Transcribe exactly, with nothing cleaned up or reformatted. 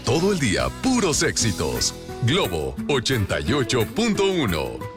todo el día puros éxitos. Globo ochenta y ocho punto uno.